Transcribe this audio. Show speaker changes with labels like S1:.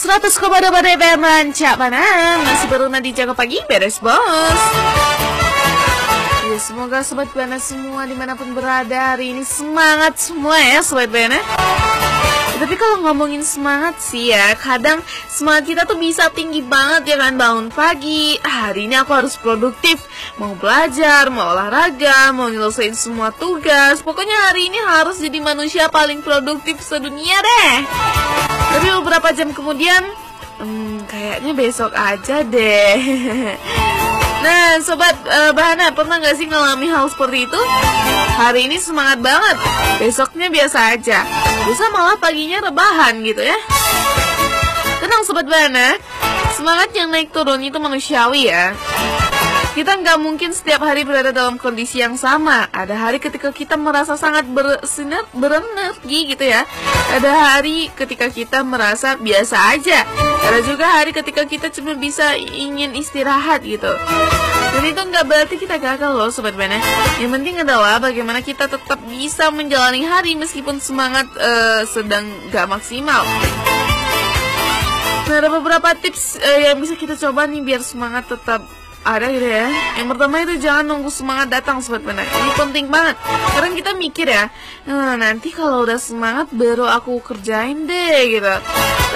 S1: 100,2 FM Rancak Banan. Masih baru nanti jaga pagi beres bos. Ya, semoga Sobat Bana semua dimanapun berada hari ini semangat semua ya Sobat Bana. Tapi kalau ngomongin semangat sih ya, kadang semangat kita tuh bisa tinggi banget ya kan. Bangun pagi, hari ini aku harus produktif, mau belajar, mau olahraga, mau nyelesain semua tugas. Pokoknya hari ini harus jadi manusia paling produktif sedunia deh. Tapi beberapa jam kemudian, kayaknya besok aja deh. Nah Sobat Bahana, pernah gak sih ngalami hal seperti itu? Hari ini semangat banget, besoknya biasa aja, bisa malah paginya rebahan gitu ya. Tenang Sobat Bahana, semangat yang naik turun itu manusiawi ya. Kita nggak mungkin setiap hari berada dalam kondisi yang sama. Ada hari ketika kita merasa sangat berenergi gitu ya. Ada hari ketika kita merasa biasa aja. Ada juga hari ketika kita cuma bisa ingin istirahat gitu. Dan itu nggak berarti kita gagal loh Sobat Bana. Yang penting adalah bagaimana kita tetap bisa menjalani hari meskipun semangat sedang nggak maksimal. Nah, ada beberapa tips yang bisa kita coba nih biar semangat tetap ada gitu ya. Yang pertama itu jangan nunggu semangat datang Sobat Bana. Ini penting banget. Kadang kita mikir ya, nanti kalau udah semangat baru aku kerjain deh gitu.